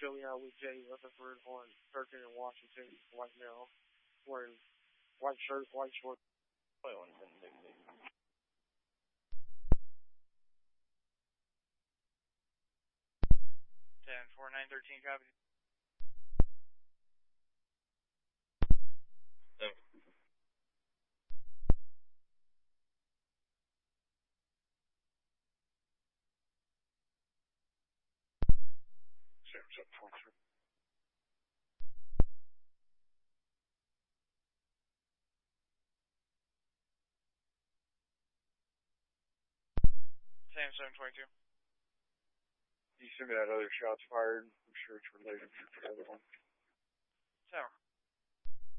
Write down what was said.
show me out with Jay Rutherford on 13th and Washington right now, wearing white shirt, white shorts. 10-4-9-13, copy. Sam's up 23. Sam 722. You send me that other shots fired. I'm sure it's related to the other one. Tower.